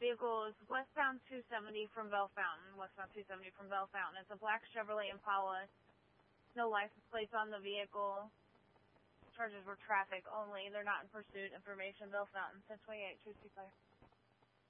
vehicle is westbound 270 from Bell Fountain. Westbound 270 from Bell Fountain. It's a black Chevrolet Impala. No license plates on the vehicle. Charges were traffic only. They're not in pursuit. Information, Bell Fountain, 1028, 225.